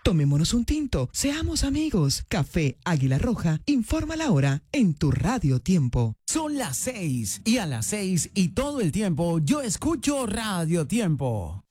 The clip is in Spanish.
Tomémonos un tinto, seamos amigos. Café Águila Roja, informa la hora en tu Radio Tiempo. Son las 6 y a las 6 y todo el tiempo yo escucho Radio Tiempo.